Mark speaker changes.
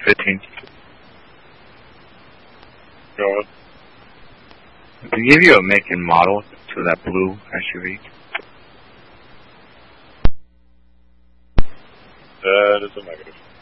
Speaker 1: 15.
Speaker 2: Go ahead.
Speaker 1: Can I give you a make and model to that blue SUV?
Speaker 2: That is a negative.